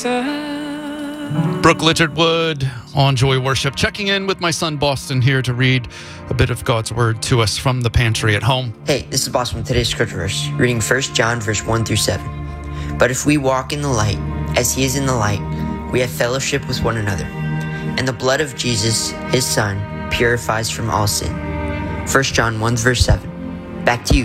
Brooke Littardwood on Joy Worship, checking in with my son Boston here to read a bit of God's Word to us from the pantry at home. Hey, this is Boston with today's scripture verse, reading 1 John verse 1 through 7. But if we walk in the light, as he is in the light, we have fellowship with one another. And the blood of Jesus, his son, purifies from all sin. 1 John 1 verse 7. Back to you.